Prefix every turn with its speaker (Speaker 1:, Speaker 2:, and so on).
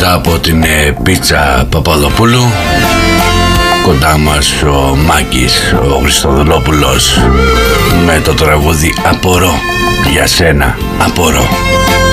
Speaker 1: Μετά από την Πίτσα Παπαδοπούλου, κοντά μας ο Μάκης ο Χριστοδουλόπουλος με το τραγούδι «Απορώ, για σένα απορώ».